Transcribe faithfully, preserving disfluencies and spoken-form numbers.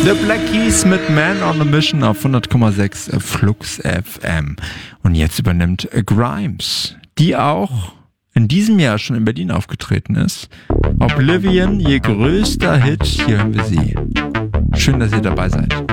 The Black Keys mit Man on a Mission auf hundert Komma sechs Flux F M. Und jetzt übernimmt Grimes, die auch in diesem Jahr schon in Berlin aufgetreten ist. Oblivion, ihr größter Hit, hier hören wir sie. Schön, dass ihr dabei seid.